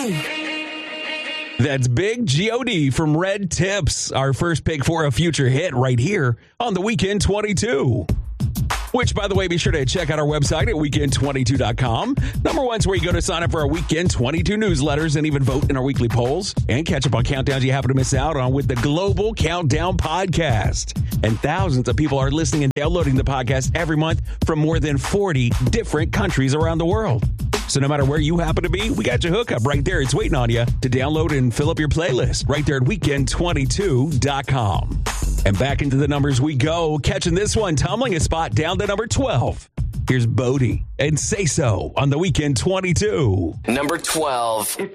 That's Big G.O.D. from Red Tips, our first pick for a future hit right here on the Weekend 22. Which, by the way, be sure to check out our website at weekend22.com. Number one's where you go to sign up for our Weekend 22 newsletters and even vote in our weekly polls and catch up on countdowns you happen to miss out on with the Global Countdown Podcast. And thousands of people are listening and downloading the podcast every month from more than 40 different countries around the world. So no matter where you happen to be, we got your hookup right there. It's waiting on you to download and fill up your playlist right there at weekend22.com. And back into the numbers we go, catching this one, tumbling a spot down to number 12. Here's Bodie and Say So on the Weekend 22. Number 12.